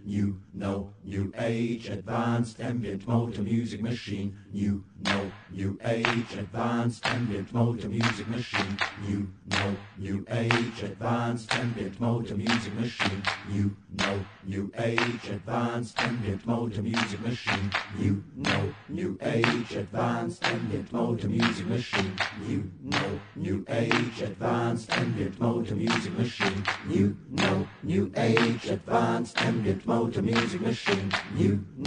New age, advanced ambient motor music machine. New age, advanced ambient motor music machine. New age, advanced ambient motor music machine. New age, advanced ambient motor music machine. New age, advanced ambient motor music machine. New age, advanced ambient motor music machine. New age, advanced ambient motor music machine.